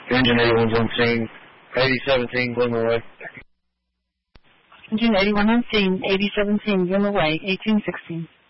Engine 81's on scene, 8017, Glenmore Way. Engine 81 on scene, 8017, Glenmore Way, 1816.